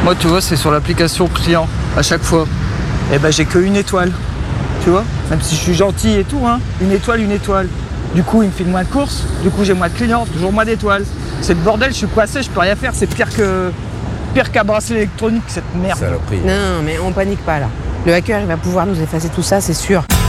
Moi, tu vois, c'est sur l'application client, à chaque fois. Eh ben, j'ai qu'une étoile. Tu vois? Même si je suis gentil et tout, hein. Une étoile, une étoile. Du coup, il me fait moins de courses. Du coup, j'ai moins de clients. Toujours moins d'étoiles. C'est le bordel, je suis coincé, je peux rien faire. C'est pire qu'un bracelet électronique, cette merde. Saloperie. Non, mais on panique pas là. Le hacker, il va pouvoir nous effacer tout ça, c'est sûr.